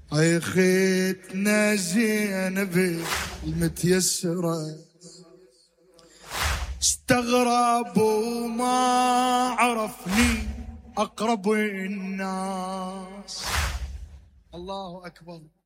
اي خيتنا زينب المتيسرة استغرب وما عرفني أقرب الناس. الله أكبر.